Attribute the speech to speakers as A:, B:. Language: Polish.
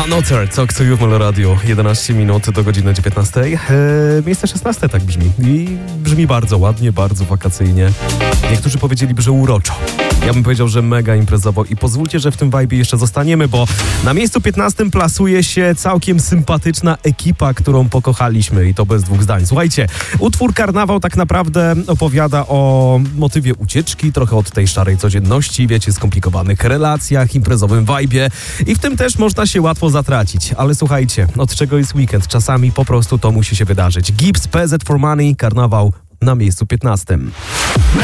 A: Mozart, Talk to You w Molo Radio. 11 minut do godziny 19. Miejsce 16 tak brzmi. I brzmi bardzo ładnie, bardzo wakacyjnie. Niektórzy powiedzieliby, że uroczo. Ja bym powiedział, że mega imprezowo. I pozwólcie, że w tym vibe'ie jeszcze zostaniemy, bo na miejscu 15 plasuje się całkiem sympatyczna ekipa, którą pokochaliśmy. I to bez dwóch zdań. Słuchajcie, utwór Karnawał tak naprawdę opowiada o motywie ucieczki, trochę od tej szarej codzienności, wiecie, skomplikowanych relacjach, imprezowym vibe'ie. I w tym też można się łatwo zatracić. Ale słuchajcie, od czego jest weekend? Czasami po prostu to musi się wydarzyć. Gibbs, PZ for Money, Karnawał na miejscu 15.